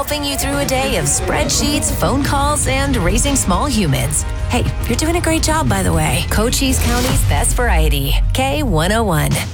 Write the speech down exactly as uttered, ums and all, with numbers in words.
helping you through a day of spreadsheets, phone calls, and raising small humans. Hey, you're doing a great job, by the way. Cochise County's best variety, K one oh one.